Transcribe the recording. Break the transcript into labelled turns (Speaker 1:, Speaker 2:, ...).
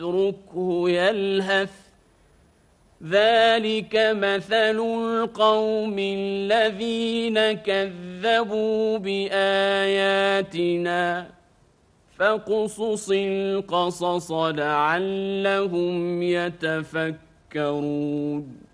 Speaker 1: اتركه يلهث ذلك مثل القوم الذين كذبوا بآياتنا فاقصص القصص لعلهم يتفكرون